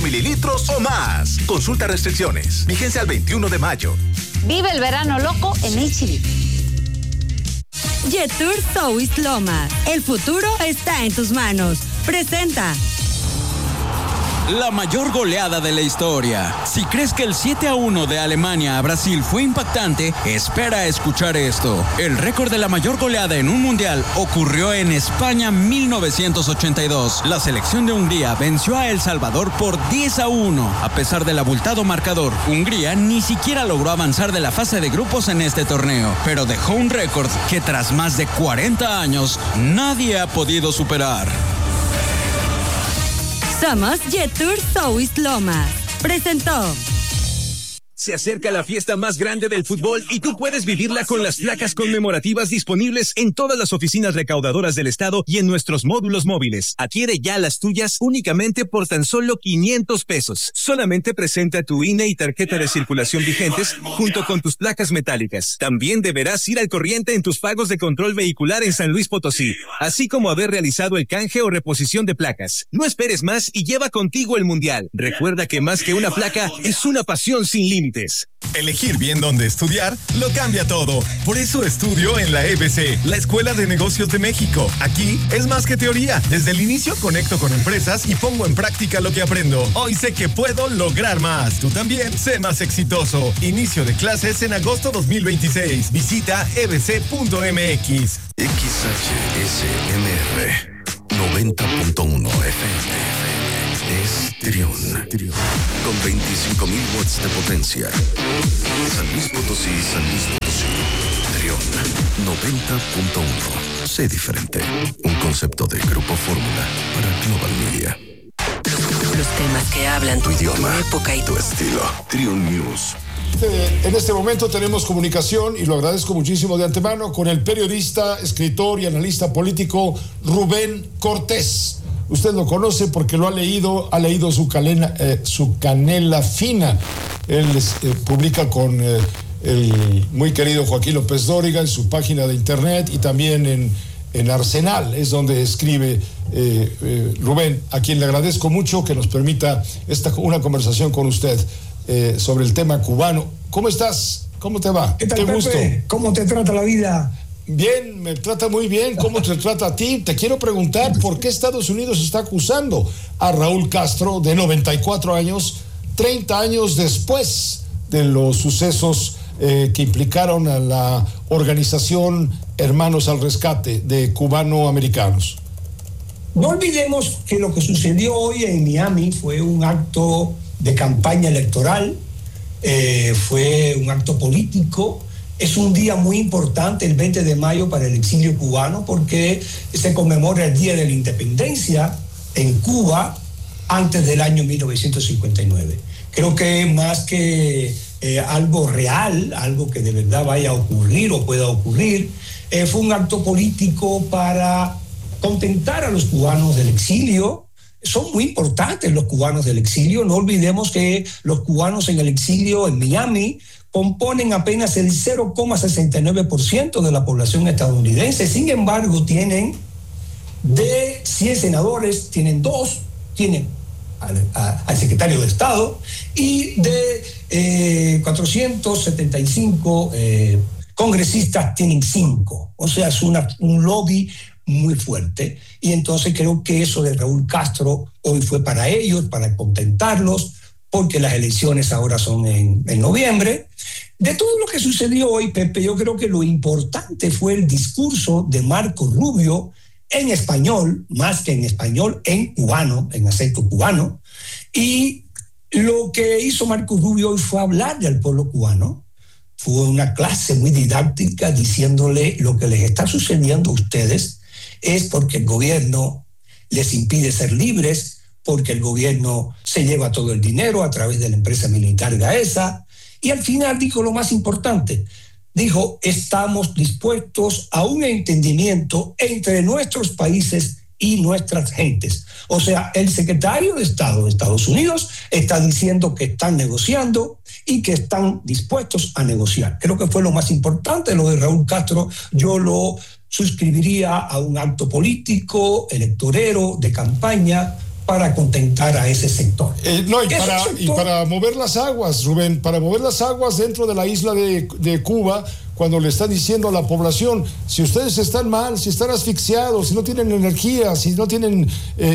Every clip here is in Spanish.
mililitros o más. Consulta restricciones. Vigencia al 21 de mayo. Vive el verano loco en HB. Jetour South Lomas. El futuro está en tus manos. Presenta la mayor goleada de la historia. Si crees que el 7-1 de Alemania a Brasil fue impactante, espera a escuchar esto. El récord de la mayor goleada en un mundial ocurrió en España 1982. La selección de Hungría venció a El Salvador por 10-1. A pesar del abultado marcador, Hungría ni siquiera logró avanzar de la fase de grupos en este torneo, pero dejó un récord que tras más de 40 años nadie ha podido superar. Somos Jetour South Lomas. Presentó. Se acerca la fiesta más grande del fútbol y tú puedes vivirla con las placas conmemorativas disponibles en todas las oficinas recaudadoras del estado y en nuestros módulos móviles. Adquiere ya las tuyas únicamente por tan solo 500 pesos. Solamente presenta tu INE y tarjeta de circulación vigentes junto con tus placas metálicas. También deberás ir al corriente en tus pagos de control vehicular en San Luis Potosí, así como haber realizado el canje o reposición de placas. No esperes más y lleva contigo el mundial. Recuerda que más que una placa es una pasión sin límites. Elegir bien dónde estudiar lo cambia todo. Por eso estudio en la EBC, la Escuela de Negocios de México. Aquí es más que teoría. Desde el inicio conecto con empresas y pongo en práctica lo que aprendo. Hoy sé que puedo lograr más. Tú también sé más exitoso. Inicio de clases en agosto 2026. Visita ebc.mx. XHSMR 90.1 FM. Es Trión, con 25,000 watts de potencia. San Luis Potosí, Trión, 90.1. Sé diferente. Un concepto de Grupo Fórmula para Global Media. Los temas que hablan tu idioma, tu época y tu estilo. Trión News. En este momento tenemos comunicación, y lo agradezco muchísimo de antemano, con el periodista, escritor y analista político Rubén Cortés. Usted lo conoce porque lo ha leído su canela fina. Él publica con el muy querido Joaquín López Dóriga en su página de internet y también en Arsenal, es donde escribe Rubén, a quien le agradezco mucho que nos permita una conversación con usted sobre el tema cubano. ¿Cómo estás? ¿Cómo te va? ¿Qué tal, Pepe? Gusto. ¿Cómo te trata la vida? Bien, me trata muy bien. ¿Cómo te trata a ti? Te quiero preguntar por qué Estados Unidos está acusando a Raúl Castro, de 94 años, 30 años después de los sucesos que implicaron a la organización Hermanos al Rescate de cubano-americanos. No olvidemos que lo que sucedió hoy en Miami fue un acto de campaña electoral, fue un acto político. Es un día muy importante, el 20 de mayo, para el exilio cubano, porque se conmemora el Día de la Independencia en Cuba antes del año 1959. Creo que más que algo real, algo que de verdad vaya a ocurrir o pueda ocurrir, fue un acto político para contentar a los cubanos del exilio. Son muy importantes los cubanos del exilio. No olvidemos que los cubanos en el exilio en Miami componen apenas el 0,69% de la población estadounidense. Sin embargo, tienen de 100 senadores, tienen 2, tienen al secretario de Estado, y de 475 congresistas tienen 5. O sea, es un lobby muy fuerte. Y entonces creo que eso de Raúl Castro hoy fue para ellos, para contentarlos, porque las elecciones ahora son en noviembre. De todo lo que sucedió hoy, Pepe, yo creo que lo importante fue el discurso de Marco Rubio en español, más que en español, en cubano, en acento cubano. Y lo que hizo Marco Rubio hoy fue hablarle al pueblo cubano. Fue una clase muy didáctica diciéndole: lo que les está sucediendo a ustedes es porque el gobierno les impide ser libres, porque el gobierno se lleva todo el dinero a través de la empresa militar Gaesa. Y al final dijo lo más importante, dijo: estamos dispuestos a un entendimiento entre nuestros países y nuestras gentes. O sea, el secretario de Estado de Estados Unidos está diciendo que están negociando y que están dispuestos a negociar. Creo que fue lo más importante. Lo de Raúl Castro yo lo suscribiría a un acto político, electorero, de campaña, para contentar a ese sector. Y para mover las aguas, Rubén, para mover las aguas dentro de la isla de Cuba, cuando le están diciendo a la población, si ustedes están mal, si están asfixiados, si no tienen energía, si no tienen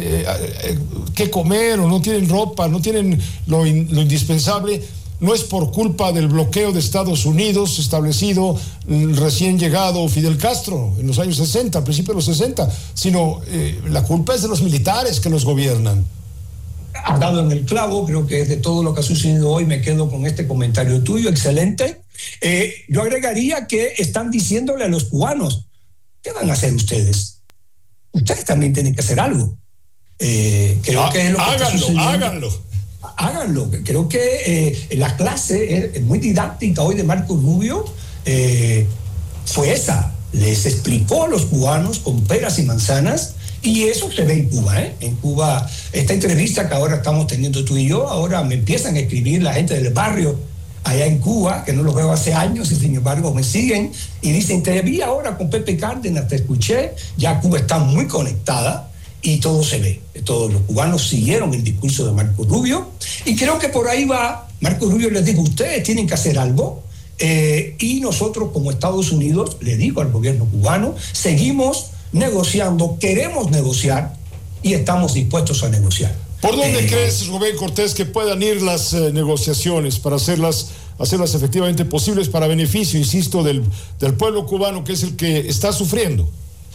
qué comer o no tienen ropa, no tienen lo indispensable, no es por culpa del bloqueo de Estados Unidos establecido recién llegado Fidel Castro en los años 60, al principio de los 60, sino la culpa es de los militares que los gobiernan. Has dado en el clavo, creo que de todo lo que ha sucedido hoy me quedo con este comentario tuyo, excelente. Yo agregaría que están diciéndole a los cubanos, ¿qué van a hacer ustedes? Ustedes también tienen que hacer algo. Creo que es lo que háganlo. Creo que la clase es muy didáctica hoy de Marco Rubio fue esa. Les explicó a los cubanos con peras y manzanas, y eso se ve en Cuba. En Cuba, esta entrevista que ahora estamos teniendo tú y yo, ahora me empiezan a escribir la gente del barrio allá en Cuba, que no los veo hace años y sin embargo me siguen y dicen, te vi ahora con Pepe Cárdenas, te escuché, ya Cuba está muy conectada. Y todo se ve. Todos los cubanos siguieron el discurso de Marco Rubio y creo que por ahí va. Marco Rubio les dijo, ustedes tienen que hacer algo y nosotros como Estados Unidos, le digo al gobierno cubano, seguimos negociando, queremos negociar y estamos dispuestos a negociar. ¿Por dónde crees, Rubén Cortés, que puedan ir las negociaciones para hacerlas efectivamente posibles para beneficio, insisto, del pueblo cubano, que es el que está sufriendo?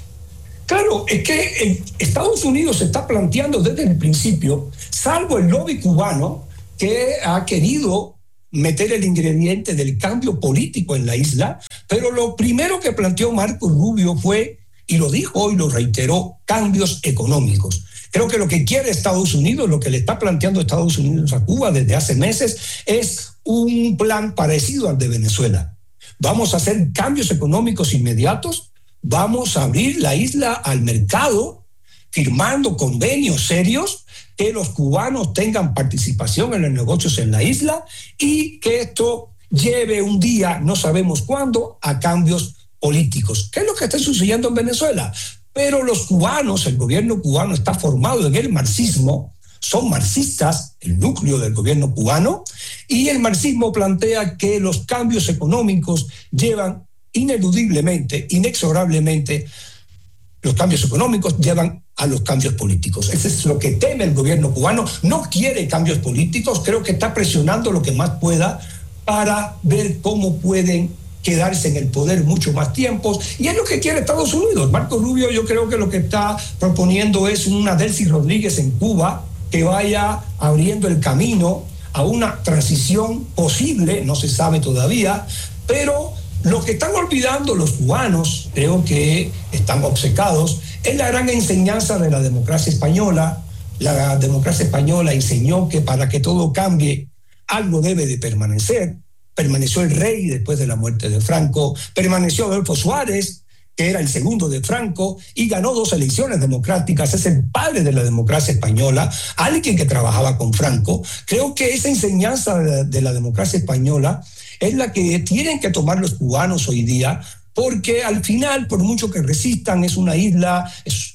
Claro, es que Estados Unidos se está planteando desde el principio, salvo el lobby cubano, que ha querido meter el ingrediente del cambio político en la isla, pero lo primero que planteó Marco Rubio fue, y lo dijo y lo reiteró, cambios económicos. Creo que lo que quiere Estados Unidos, lo que le está planteando Estados Unidos a Cuba desde hace meses, es un plan parecido al de Venezuela. Vamos a hacer cambios económicos inmediatos. Vamos a abrir la isla al mercado, firmando convenios serios, que los cubanos tengan participación en los negocios en la isla y que esto lleve un día, no sabemos cuándo, a cambios políticos. ¿Qué es lo que está sucediendo en Venezuela? Pero los cubanos, el gobierno cubano está formado en el marxismo, son marxistas, el núcleo del gobierno cubano, y el marxismo plantea que los cambios económicos llevan ineludiblemente, inexorablemente, los cambios económicos llevan a los cambios políticos. Eso es lo que teme el gobierno cubano. No quiere cambios políticos, creo que está presionando lo que más pueda para ver cómo pueden quedarse en el poder mucho más tiempos, y es lo que quiere Estados Unidos. Marco Rubio, yo creo que lo que está proponiendo es una Delcy Rodríguez en Cuba que vaya abriendo el camino a una transición posible, no se sabe todavía, pero lo que están olvidando los cubanos, creo que están obcecados, es la gran enseñanza de la democracia española. La democracia española enseñó que para que todo cambie, algo debe de permanecer. Permaneció el rey después de la muerte de Franco, permaneció Adolfo Suárez, que era el segundo de Franco, y ganó 2 elecciones democráticas, es el padre de la democracia española, alguien que trabajaba con Franco. Creo que esa enseñanza de la democracia española es la que tienen que tomar los cubanos hoy día, porque al final, por mucho que resistan, es una isla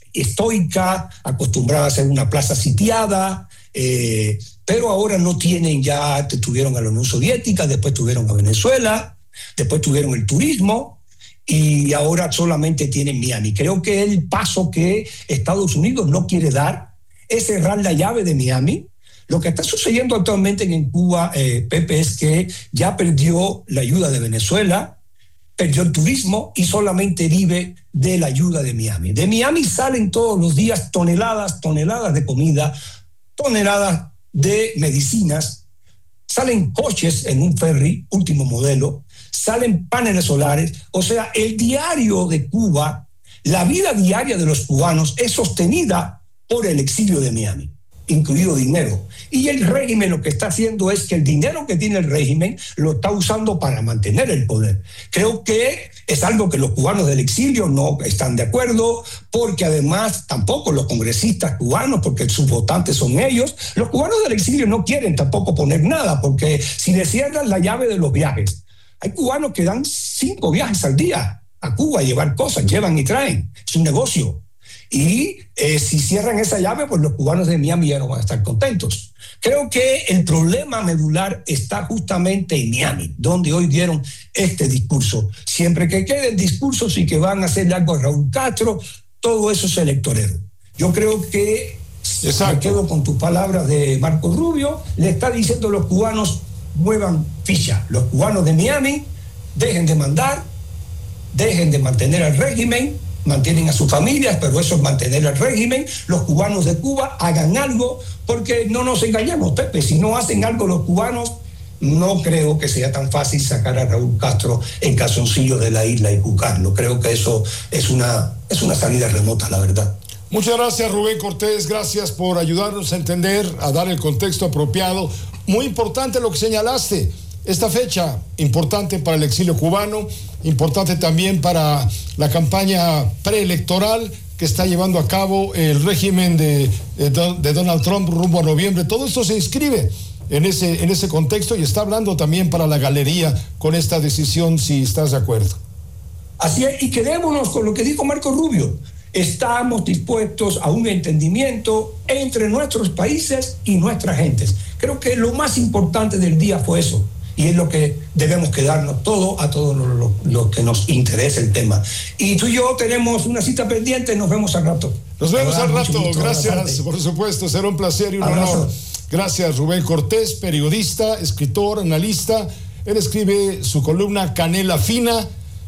estoica, acostumbrada a ser una plaza sitiada, pero ahora no tienen ya, tuvieron a la Unión Soviética, después tuvieron a Venezuela, después tuvieron el turismo, y ahora solamente tienen Miami. Creo que el paso que Estados Unidos no quiere dar es cerrar la llave de Miami. Lo que está sucediendo actualmente en Cuba, Pepe, es que ya perdió la ayuda de Venezuela, perdió el turismo y solamente vive de la ayuda de Miami. De Miami salen todos los días toneladas de comida, toneladas de medicinas, salen coches en un ferry, último modelo, salen paneles solares. O sea, el diario de Cuba, la vida diaria de los cubanos es sostenida por el exilio de Miami, incluido dinero. Y el régimen lo que está haciendo es que el dinero que tiene el régimen lo está usando para mantener el poder. Creo que es algo que los cubanos del exilio no están de acuerdo, porque además tampoco los congresistas cubanos, porque sus votantes son ellos, los cubanos del exilio no quieren tampoco poner nada, porque si le cierran la llave de los viajes, hay cubanos que dan 5 viajes al día a Cuba a llevar cosas, llevan y traen, es un negocio. Y si cierran esa llave, pues los cubanos de Miami ya no van a estar contentos. Creo que el problema medular está justamente en Miami, donde hoy dieron este discurso. Siempre que queden discursos y que van a hacerle algo a Raúl Castro, todo eso es electorero. Yo creo que, me quedo con tus palabras de Marco Rubio, le está diciendo a los cubanos, muevan ficha. Los cubanos de Miami, dejen de mandar, dejen de mantener al régimen, mantienen a sus familias, pero eso es mantener al régimen. Los cubanos de Cuba hagan algo, porque no nos engañemos, Pepe, si no hacen algo los cubanos, no creo que sea tan fácil sacar a Raúl Castro en calzoncillo de la isla y juzgarlo. Creo que eso es una salida remota, la verdad. Muchas gracias, Rubén Cortés, gracias por ayudarnos a entender, a dar el contexto apropiado. Muy importante lo que señalaste. Esta fecha, importante para el exilio cubano, importante también para la campaña preelectoral que está llevando a cabo el régimen de Donald Trump rumbo a noviembre. Todo esto se inscribe en ese contexto y está hablando también para la galería con esta decisión, si estás de acuerdo. Así es, y quedémonos con lo que dijo Marco Rubio. Estamos dispuestos a un entendimiento entre nuestros países y nuestras gentes. Creo que lo más importante del día fue eso. Y es lo que debemos quedarnos a todos los que nos interesa el tema. Y tú y yo tenemos una cita pendiente, nos vemos al rato. Nos vemos al rato, gracias, por supuesto, será un placer y un honor. Gracias, Rubén Cortés, periodista, escritor, analista. Él escribe su columna Canela Fina,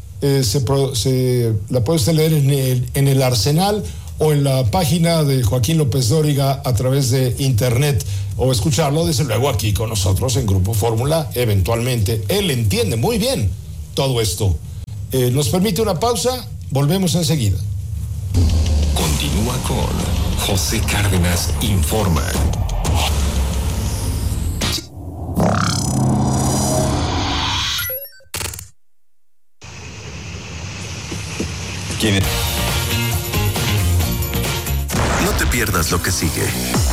la puede usted leer en el Arsenal o en la página de Joaquín López Dóriga a través de internet, o escucharlo desde luego aquí con nosotros en Grupo Fórmula eventualmente. Él entiende muy bien todo esto. Nos permite una pausa, volvemos enseguida. Continúa con José Cárdenas Informa. No te pierdas lo que sigue.